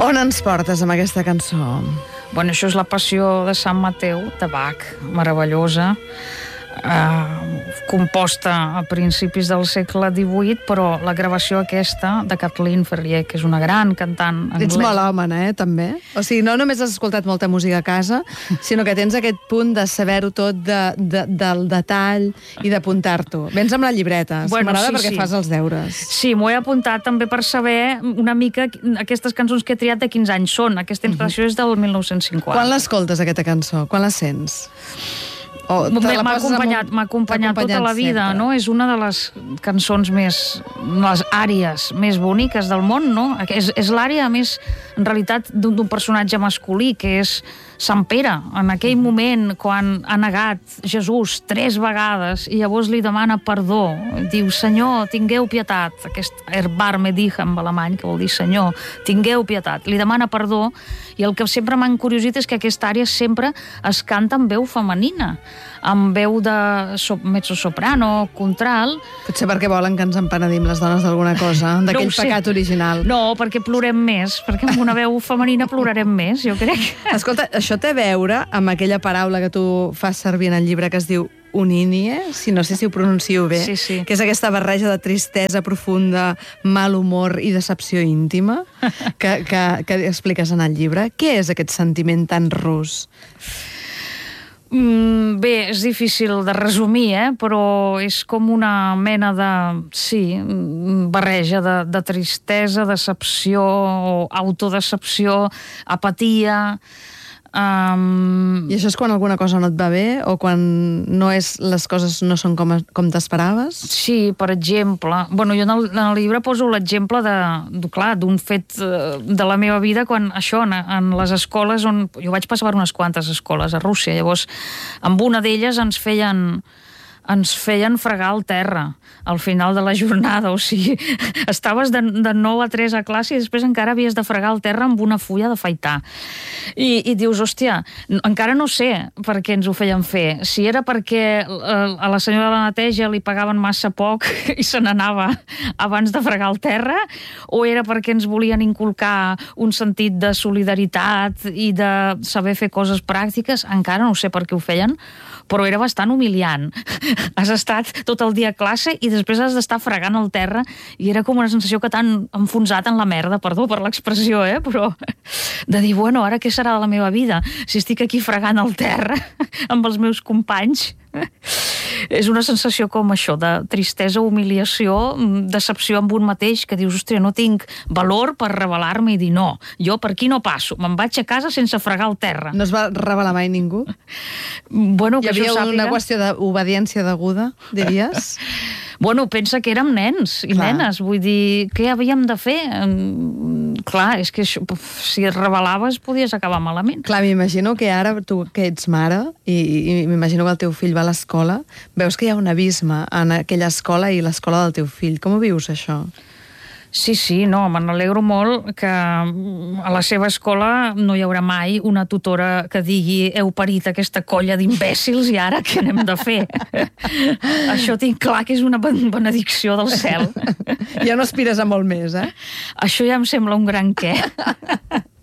On ens portes amb aquesta cançó? Bueno, això és la Passió de Sant Mateu, de Bach, meravellosa, composta a principis del segle XVIII, però la gravació aquesta de Kathleen Ferrier, que és una gran cantant anglesa. Ets melòmana, també? O sigui, no només has escoltat molta música a casa, sinó que tens aquest punt de saber-ho tot del detall i d'apuntar-t'ho. Vens amb la llibreta, m'agrada perquè fas els deures. Sí, m'ho he apuntat també per saber una mica aquestes cançons que he triat de quins anys són. Aquesta interpretació és del 1950. Quan l'escoltes, aquesta cançó? Quan la sents? M'ha acompanyat tota la vida, no? És una de les cançons les àries més boniques del món, no? És l'ària, més, en realitat, d'un personatge masculí, que és Sant Pere, en aquell moment, quan ha negat Jesús 3 vegades i llavors li demana perdó. Diu, Senyor, tingueu pietat. Aquest erbarme dichem alemany, que vol dir Senyor, tingueu pietat. Li demana perdó i el que sempre m'ha encuriosit és que aquesta àrea sempre es canta amb veu femenina, amb veu de mezzosoprano, contralt. Potser perquè volen que ens empenedim les dones d'alguna cosa, d'aquell pecat original. No, perquè plorem més, perquè amb una veu femenina plorarem més, jo crec. Escolta, això té a veure amb aquella paraula que tu fas servir en el llibre que es diu unínie, no sé si ho pronuncio bé, sí. Que és aquesta barreja de tristesa profunda, mal humor i decepció íntima que expliques en el llibre. Què és aquest sentiment tan rus? Bé, és difícil de resumir, però és com una mena de, barreja de tristesa, decepció, autodecepció, apatia. I això és quan alguna cosa no et va bé o quan les coses no són com t'esperaves? Sí, per exemple. Bueno, jo en el llibre poso l'exemple d'un fet de la meva vida quan això, en les escoles on... Jo vaig passar per unes quantes escoles a Rússia, llavors amb una d'elles ens feien fregar el terra al final de la jornada, o sigui, estaves de 9 a 3 a classe i després encara havies de fregar el terra amb una fulla d'afaitar. I dius, hòstia, encara no sé per què ens ho feien fer. Si era perquè a la senyora de la neteja li pagaven massa poc i se n'anava abans de fregar el terra, o era perquè ens volien inculcar un sentit de solidaritat i de saber fer coses pràctiques, encara no sé per què ho feien, però era bastant humiliant. Has estat tot el dia a classe i després has d'estar fregant el terra i era com una sensació que t'han enfonsat en la merda, perdó per l'expressió, però de dir, bueno, ara què serà de la meva vida si estic aquí fregant el terra amb els meus companys? És una sensació com això, de tristesa, humiliació, decepció amb un mateix, que dius, hòstia, no tinc valor per rebel·lar-me i dir no, jo per aquí no passo, me'n vaig a casa sense fregar el terra. No es va rebel·lar mai ningú? Bueno, que hi havia una qüestió d'obediència deguda, diries? Bueno, pensa que érem nens i nenes, vull dir, què havíem de fer? Clar, és que si et rebel·laves podies acabar malament. Clar, m'imagino que ara tu que ets mare i m'imagino que el teu fill va a l'escola, veus que hi ha un abisme en aquella escola i l'escola del teu fill. Com ho vius, això? Sí, no, me n'alegro molt que a la seva escola no hi haurà mai una tutora que digui heu parit aquesta colla d'imbècils i ara què n'hem de fer? Això tinc clar que és una benedicció del cel. Ja no aspires a molt més, Això ja em sembla un gran què.